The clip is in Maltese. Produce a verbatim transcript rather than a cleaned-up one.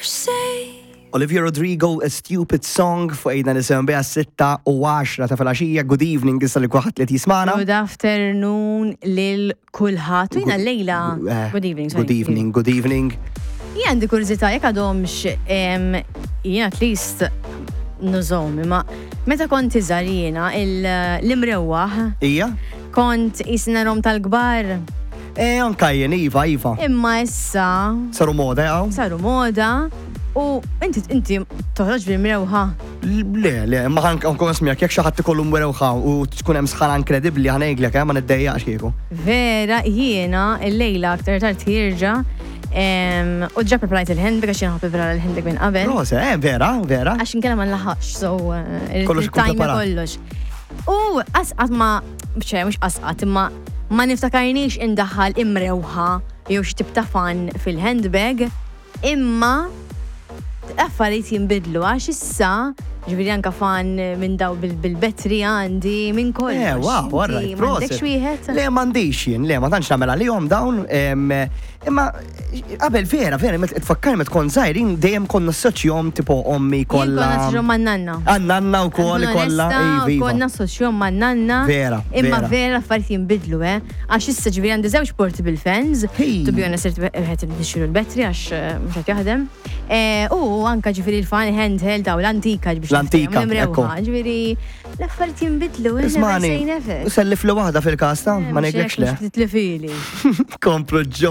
Olivia Rodrigo, A Stupid Song, fuq ejna nisim beha sitta u għaxra ta' filgħaxija. Good evening, issa li kulħadd li tismana. Good afternoon lil kulħadd. U jiena Lejla. Good evening. Good evening, good evening. Jien għandi kurzita jekk għadhomx jien at least nużom, imma meta kont iżgħar jiena l-imrewwaħ. Ija? Kont isnerhom tal-kbar. Eh, ankajjen, iva, iva. Imma issa. Saru moda, jaw? Saru moda. U inti inti toħroġ bil-mrewħa. Le, le, ma ħankun smijak, jek xaħat tikollu mrewħa u tkun hemm sħana inkredibli ħanejglek, ma niddejjaqx kieku. Vera, jiena il-lejla aktar tard jirġa' u ġa preparajt il-handbag għax jenħu prepara il-handbag minn qabel. Rose, eh, vera, vera. Għax inkella ma nlaħħax, so il-tajmi kollox. U asqat ma, bċe, mux asqat, imma ma niftakarniex indaħħal imrewħa jew xtib ta' fan fil-handbag, imma affarijiet jinbidlu għax issa ġifieri anke fan minn daw bil-betri għandi minn kollox. Eh, wow, warrajt, proset. M'għandekx wieħed? Le, m'għandix jien, le, ma tantx nagħmel għalihom dawn, imma qabel vera, vera, tfakkarni meta tkun żgħir, dejjem konna assoċjahom tipo ommi kollha. Konna assoċjahom man-nanna. Għan-nanna wkoll kollha, iva. Konna assoċjahom man-nanna. Vera, imma vera affarijiet jinbidlu, eh. Għax issa ġifieri għandi żewġ portable fans. To be honest, qed nixxiru l-betri għax mhux qed jaħdem. U anke ġifieri l-fan handheld daw l-antika biex l-antika, ekku. Ġifieri l-affarijiet jinbidlu. Ismani, u sellif li waħda fil-kasta, ma ngħidlekx le. Titlifili. Komplu ġo.